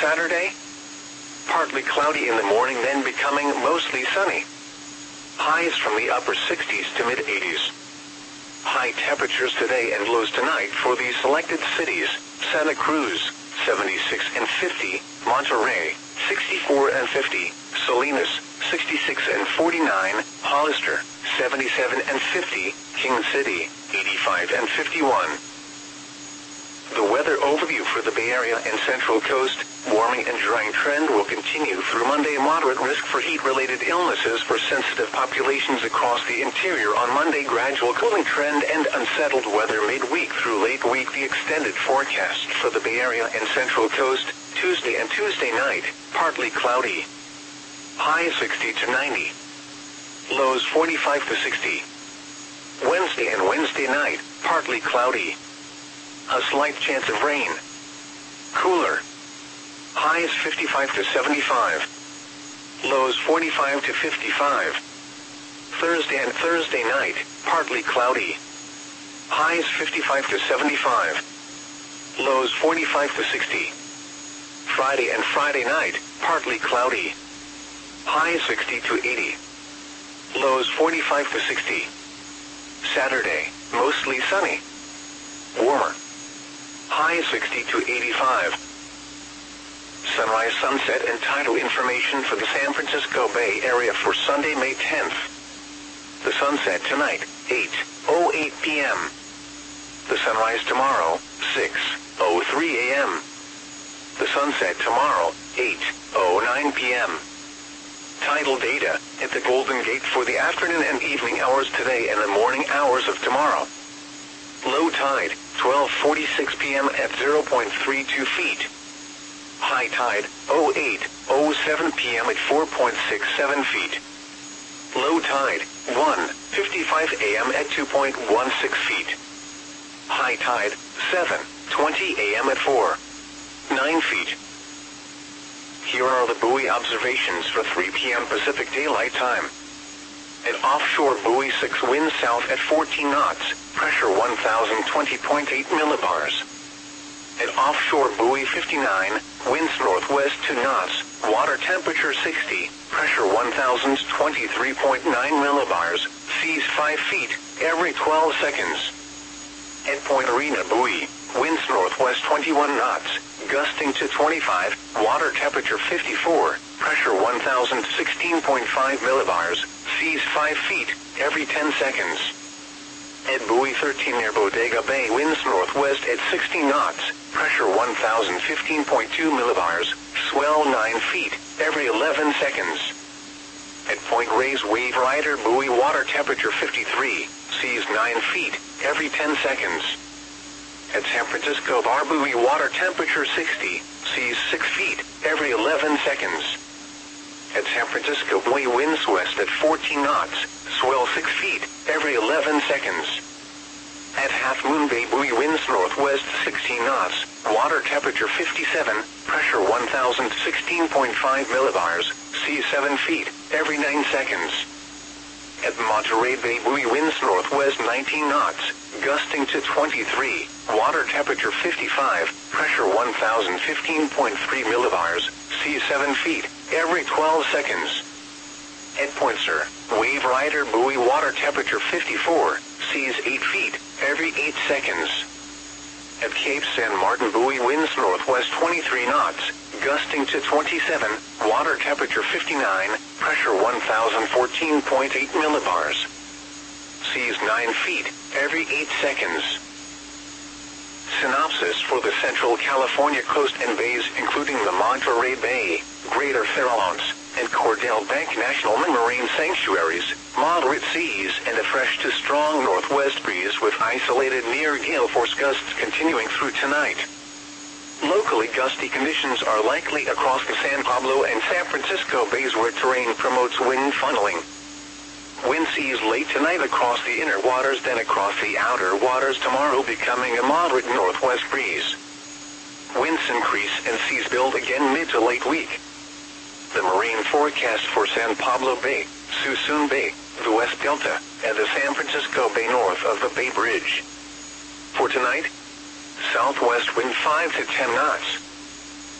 Saturday, partly cloudy in the morning, then becoming mostly sunny. Highs from the upper 60s to mid-80s. High temperatures today and lows tonight for the selected cities: Santa Cruz, 76 and 50, Monterey, 64 and 50, Salinas, 66 and 49, Hollister, 77 and 50, King City, 85 and 51. The weather overview for the Bay Area and Central Coast: warming and drying trend will continue through Monday. Moderate risk for heat-related illnesses for sensitive populations across the interior on Monday. Gradual cooling trend and unsettled weather midweek through late week. The extended forecast for the Bay Area and Central Coast: Tuesday and Tuesday night, partly cloudy. High 60 to 90. Lows 45 to 60. Wednesday and Wednesday night, partly cloudy. A slight chance of rain. Cooler. Highs 55 to 75. Lows 45 to 55. Thursday and Thursday night, partly cloudy. Highs 55 to 75. Lows 45 to 60. Friday and Friday night, partly cloudy. Highs 60 to 80. Lows 45 to 60. Saturday, mostly sunny. Warmer. High 60 to 85. Sunrise, sunset, and tidal information for the San Francisco Bay Area for Sunday, May 10th. The sunset tonight, 8:08 p.m. The sunrise tomorrow, 6:03 a.m. The sunset tomorrow, 8:09 p.m. Tidal data at the Golden Gate for the afternoon and evening hours today and the morning hours of tomorrow. Low tide, 12:46 p.m. at 0.32 feet. High tide, 08:07 p.m. at 4.67 feet. Low tide, 1:55 a.m. at 2.16 feet. High tide, 7:20 a.m. at 4.9 feet. Here are the buoy observations for 3 p.m. Pacific Daylight Time. At offshore buoy 6, wind south at 14 knots, pressure 1020.8 millibars. At offshore buoy 59, winds northwest 2 knots, water temperature 60, pressure 1023.9 millibars, seas 5 feet, every 12 seconds. At Point Arena buoy, winds northwest 21 knots, gusting to 25, water temperature 54, pressure 1016.5 millibars, seas 5 feet, every 10 seconds. At buoy 13 near Bodega Bay, winds northwest at 60 knots, pressure 1015.2 millibars, swell 9 feet, every 11 seconds. At Point Reyes Wave Rider buoy, water temperature 53, seas 9 feet, every 10 seconds. At San Francisco Bar buoy, water temperature 60, seas 6 feet, every 11 seconds. At San Francisco buoy, winds west at 14 knots, swell 6 feet, every 11 seconds. At Half Moon Bay buoy, winds northwest 16 knots, water temperature 57, pressure 1016.5 millibars, seas 7 feet, every 9 seconds. At Monterey Bay buoy, winds northwest 19 knots, gusting to 23, water temperature 55, pressure 1015.3 millibars, seas 7 feet, every 12 seconds. At Point Sur, Wave Rider buoy, water temperature 54, seas 8 feet, every 8 seconds. At Cape San Martin buoy, winds northwest 23 knots, gusting to 27, water temperature 59, pressure 1014.8 millibars. Seas 9 feet, every 8 seconds. Synopsis for the Central California coast and bays, including the Monterey Bay, Greater Farallones, and Cordell Bank National Marine Sanctuaries: moderate seas and a fresh to strong northwest breeze with isolated near gale force gusts continuing through tonight. Locally gusty conditions are likely across the San Pablo and San Francisco bays where terrain promotes wind funneling. Wind seas late tonight across the inner waters, then across the outer waters tomorrow, becoming a moderate northwest breeze. Winds increase and seas build again mid to late week. The marine forecast for San Pablo Bay, Suisun Bay, the West Delta, and the San Francisco Bay north of the Bay Bridge. For tonight, southwest wind 5 to 10 knots.